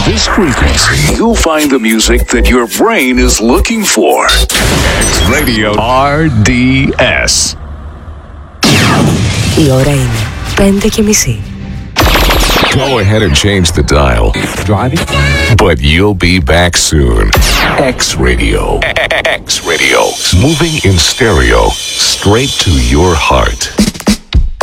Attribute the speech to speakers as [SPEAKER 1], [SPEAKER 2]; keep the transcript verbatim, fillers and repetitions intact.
[SPEAKER 1] this frequency, you'll find the music that your brain is looking for. X Radio αρ ντι ες.
[SPEAKER 2] Η ώρα είναι πέντε και μισή.
[SPEAKER 1] Go ahead and change the dial. Driving? But you'll be back soon. X Radio. X Radio. Moving in stereo. Straight to your heart.